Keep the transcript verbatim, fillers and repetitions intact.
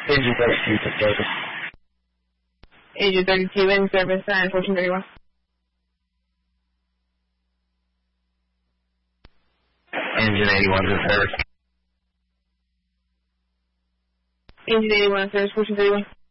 Engine thirty-two to service. Engine thirty-two in service and fourteen thirty-one. Engine eighty-one to service. Engine eighty-one in service, fourteen thirty-one.